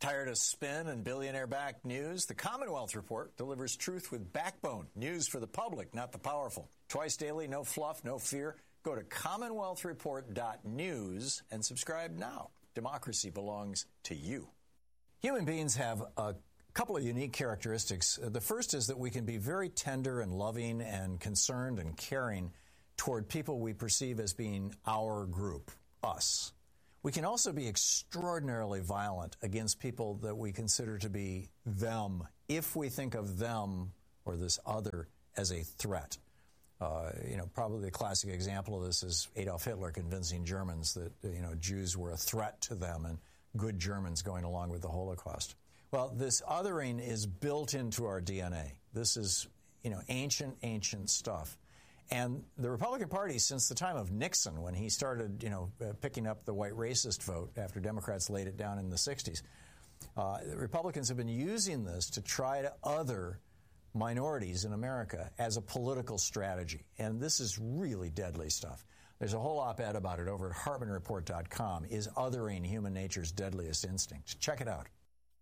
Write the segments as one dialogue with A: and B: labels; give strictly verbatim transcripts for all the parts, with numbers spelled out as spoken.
A: Tired of spin and billionaire-backed news? The Commonwealth Report delivers truth with backbone. News for the public, not the powerful. Twice daily, no fluff, no fear. Go to commonwealth report dot news and subscribe now. Democracy belongs to you. Human beings have a couple of unique characteristics. The first is that we can be very tender and loving and concerned and caring toward people we perceive as being our group, us. We can also be extraordinarily violent against people that we consider to be them, if we think of them or this other as a threat. Uh, you know, probably the classic example of this is Adolf Hitler convincing Germans that, you know, Jews were a threat to them and good Germans going along with the Holocaust. Well, this othering is built into our D N A. This is, you know, ancient, ancient stuff. And the Republican Party, since the time of Nixon, when he started, you know, uh, picking up the white racist vote after Democrats laid it down in the sixties, uh, the Republicans have been using this to try to other minorities in America as a political strategy. And this is really deadly stuff. There's a whole op-ed about it over at hartman report dot com. Is othering human nature's deadliest instinct? Check it out.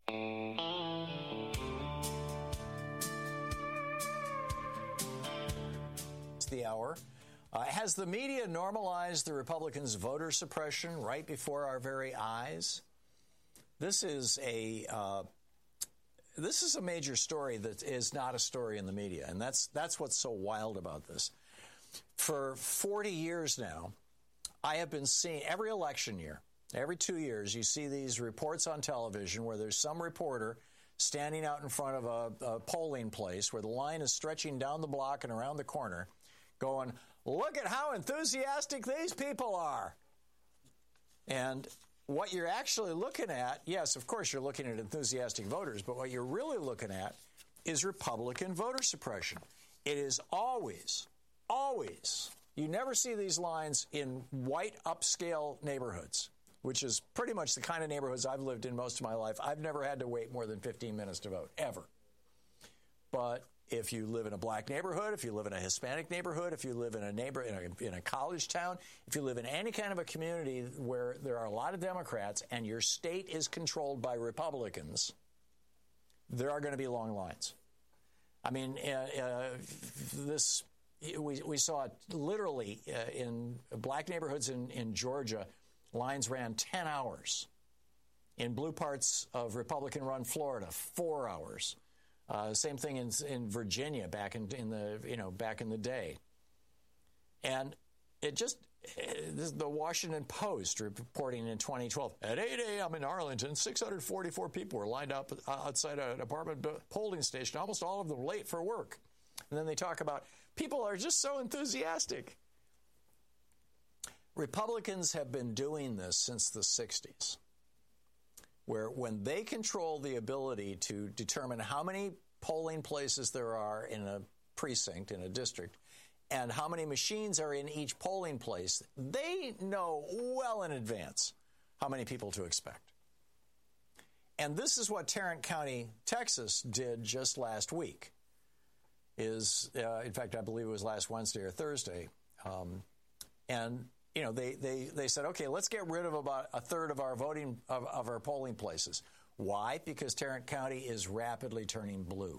A: The hour. Uh, has the media normalized the Republicans' voter suppression right before our very eyes? This is a uh, this is a major story that is not a story in the media, and that's that's what's so wild about this. For forty years now, I have been seeing every election year, every two years, you see these reports on television where there's some reporter standing out in front of a, a polling place where the line is stretching down the block and around the corner, going, look at how enthusiastic these people are. And what you're actually looking at, yes, of course you're looking at enthusiastic voters, but what you're really looking at is Republican voter suppression. It is always, always, you never see these lines in white upscale neighborhoods, which is pretty much the kind of neighborhoods I've lived in most of my life. I've never had to wait more than fifteen minutes to vote, ever. But if you live in a black neighborhood, if you live in a Hispanic neighborhood, if you live in a neighbor in a, in a college town, if you live in any kind of a community where there are a lot of Democrats and your state is controlled by Republicans, there are going to be long lines. I mean, uh, uh, this we we saw it literally uh, in black neighborhoods in, in Georgia. Lines ran ten hours. In blue parts of Republican-run Florida, four hours. Uh, same thing in, in Virginia back in, in the you know back in the day, and it just this is the Washington Post reporting in twenty twelve at eight a.m. in Arlington, six hundred forty-four people were lined up outside an apartment polling station. Almost all of them late for work, and then they talk about people are just so enthusiastic. Republicans have been doing this since the sixties. Where when they control the ability to determine how many polling places there are in a precinct, in a district, and how many machines are in each polling place, they know well in advance how many people to expect. And this is what Tarrant County, Texas did just last week. Is uh, in fact, I believe it was last Wednesday or Thursday. Um, and You know, they, they, they said, okay, let's get rid of about a third of our voting, of, of our polling places. Why? Because Tarrant County is rapidly turning blue.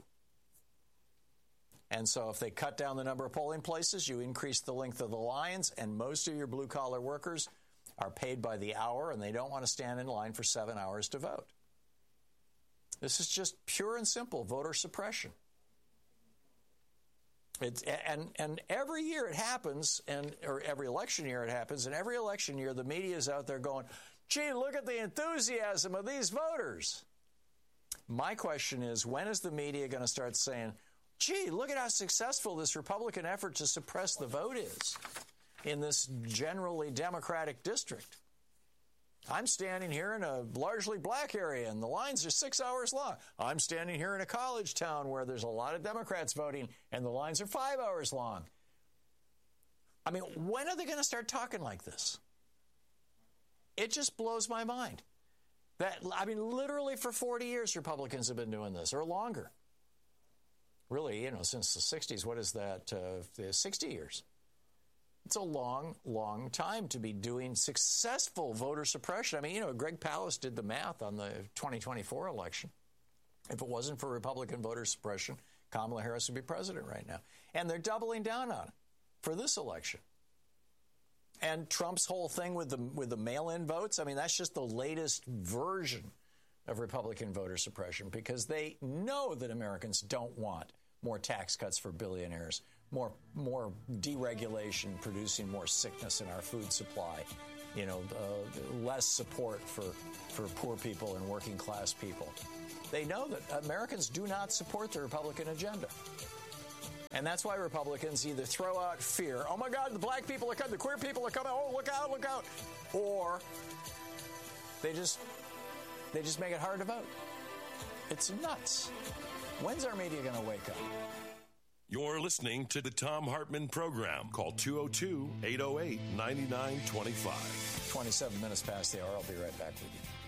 A: And so if they cut down the number of polling places, you increase the length of the lines, and most of your blue-collar workers are paid by the hour, and they don't want to stand in line for seven hours to vote. This is just pure and simple voter suppression. It's, and and every year it happens, and or every election year it happens, and every election year the media is out there going, gee, look at the enthusiasm of these voters. My question is, when is the media going to start saying, gee, look at how successful this Republican effort to suppress the vote is in this generally Democratic district? I'm standing here in a largely black area, and the lines are six hours long. I'm standing here in a college town where there's a lot of Democrats voting, and the lines are five hours long. I mean, when are they going to start talking like this? It just blows my mind. That I mean, literally for forty years, Republicans have been doing this, or longer. Really, you know, since the sixties, what is that, uh, sixty years? It's a long, long time to be doing successful voter suppression. I mean, you know, Greg Palast did the math on the twenty twenty-four election. If it wasn't for Republican voter suppression, Kamala Harris would be president right now. And they're doubling down on it for this election. And Trump's whole thing with the with the mail-in votes, I mean, that's just the latest version of Republican voter suppression, because they know that Americans don't want more tax cuts for billionaires, more more deregulation producing more sickness in our food supply, you know, uh, less support for, for poor people and working class people. They know that Americans do not support the Republican agenda. And that's why Republicans either throw out fear, oh my God, the black people are coming, the queer people are coming, oh, look out, look out, or they just they just make it hard to vote. It's nuts. When's our media going to wake up?
B: You're listening to the Thom Hartmann Program. Call two oh two, eight oh eight, nine nine two five.
A: twenty-seven minutes past the hour. I'll be right back with you.